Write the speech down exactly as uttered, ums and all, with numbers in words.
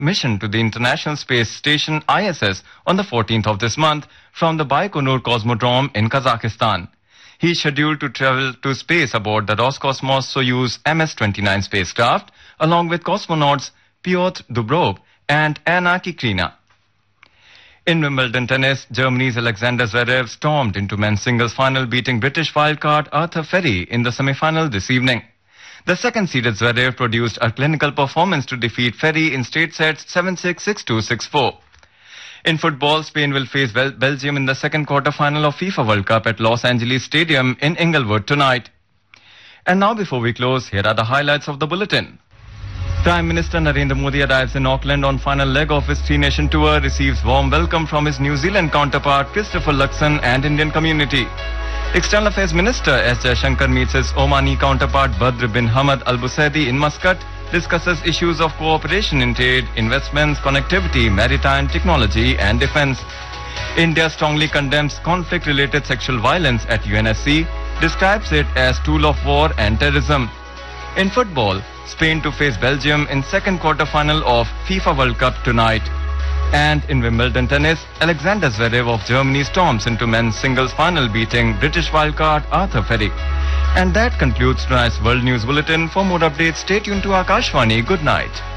mission to the International Space Station I S S on the fourteenth of this month from the Baikonur Cosmodrome in Kazakhstan. He is scheduled to travel to space aboard the Roscosmos Soyuz M S twenty-nine spacecraft along with cosmonauts Pyotr Dubrov and Anna Kikrina. In Wimbledon tennis, Germany's Alexander Zverev stormed into men's singles final, beating British wildcard Arthur Ferry in the semi-final this evening. The second-seeded Zverev produced a clinical performance to defeat Ferry in straight sets seven six, six two, six four. In football, Spain will face Bel- Belgium in the second quarter-final of FIFA World Cup at Los Angeles Stadium in Inglewood tonight. And now, before we close, here are the highlights of the bulletin. Prime Minister Narendra Modi arrives in Auckland on final leg of his three-nation tour, receives warm welcome from his New Zealand counterpart Christopher Luxon and Indian community. External Affairs Minister S. Jaishankar meets his Omani counterpart Badr bin Hamad Al Busaidi in Muscat, discusses issues of cooperation in trade, investments, connectivity, maritime, technology and defense. India strongly condemns conflict-related sexual violence at U N S C, describes it as tool of war and terrorism. In football, Spain to face Belgium in second quarter-final of FIFA World Cup tonight. And in Wimbledon tennis, Alexander Zverev of Germany storms into men's singles final, beating British wildcard Arthur Ferry. And that concludes tonight's World News Bulletin. For more updates, stay tuned to Akashvani. Good night.